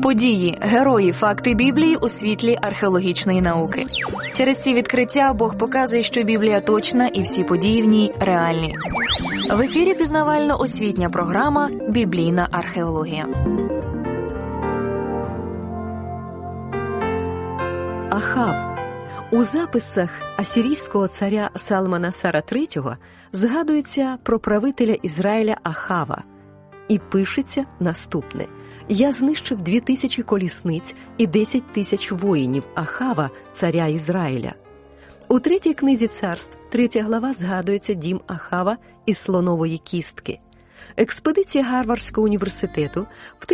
Події, герої, факти Біблії у світлі археологічної науки. Через ці відкриття Бог показує, що Біблія точна і всі події в ній реальні. В ефірі пізнавально-освітня програма «Біблійна археологія». Ахав. У записах асирійського царя Салманасара III згадується про правителя Ізраїля Ахава. І пишеться наступне. «Я знищив 2000 колісниць і 10 тисяч воїнів Ахава, царя Ізраїля». У 3 книзі царств, 3 глава, згадується дім Ахава із слонової кістки. Експедиція Гарвардського університету в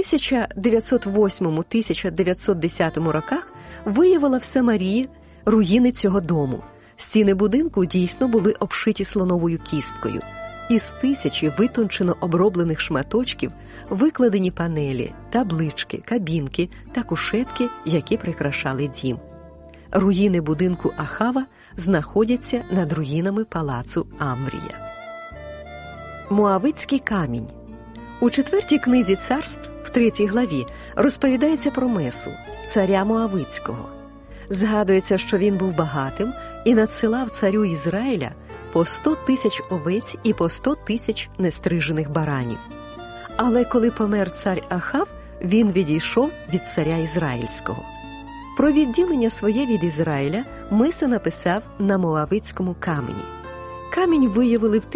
1908-1910 роках виявила в Самарії руїни цього дому. Стіни будинку дійсно були обшиті слоновою кісткою. Із 1000 витончено оброблених шматочків викладені панелі, таблички, кабінки та кушетки, які прикрашали дім. Руїни будинку Ахава знаходяться над руїнами палацу Амврія. Моавитський камінь. У 4 книзі царств, в 3 главі, розповідається про Месу, царя Моавитського. Згадується, що він був багатим і надсилав царю Ізраїля по 100 тисяч овець і по 100 тисяч нестрижених баранів. Але коли помер цар Ахав, він відійшов від царя Ізраїльського. Про відділення своє від Ізраїля Меса написав на Моавитському камені. Камінь виявили в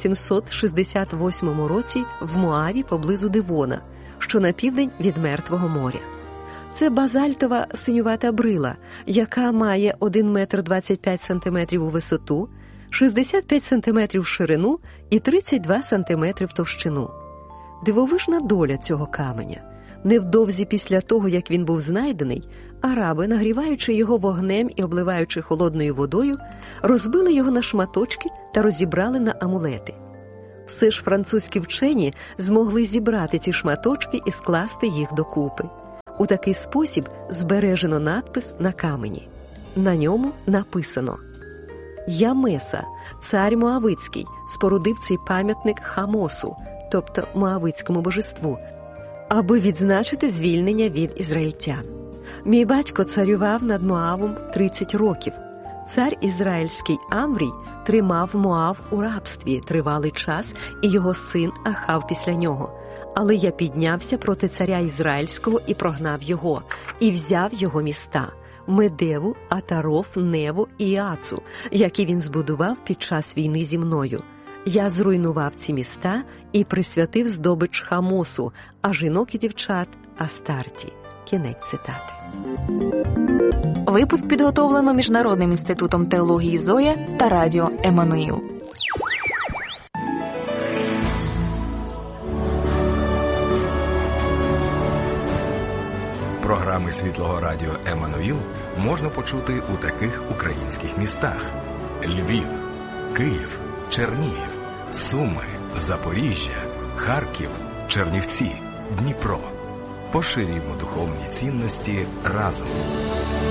1868 році в Моаві поблизу Дивона, що на південь від Мертвого моря. Це базальтова синювата брила, яка має 1 метр 25 сантиметрів у висоту, 65 сантиметрів в ширину і 32 сантиметри в товщину. Дивовижна доля цього каменя. Невдовзі після того, як він був знайдений, араби, нагріваючи його вогнем і обливаючи холодною водою, розбили його на шматочки та розібрали на амулети. Все ж французькі вчені змогли зібрати ці шматочки і скласти їх докупи. У такий спосіб збережено надпис на камені. На ньому написано: «Я Меса, цар Моавитський, спорудив цей пам'ятник Хамосу», тобто Моавитському божеству, аби відзначити звільнення від ізраїльтян. Мій батько царював над Моавом 30 років. Цар ізраїльський Амврій тримав Моав у рабстві тривалий час, і його син Ахав після нього. Але я піднявся проти царя ізраїльського і прогнав його, і взяв його міста – Медеву, Атаров, Неву і Ацу, які він збудував під час війни зі мною. Я зруйнував ці міста і присвятив здобич Хамосу, а жінок і дівчат – Астарті». Кінець цитати. Випуск підготовлено Міжнародним інститутом теології Зоя та радіо Еммануїл. Програми Світлого радіо Еммануїл можна почути у таких українських містах: Львів, Київ, Чернігів, Суми, Запоріжжя, Харків, Чернівці, Дніпро. Поширюємо духовні цінності разом.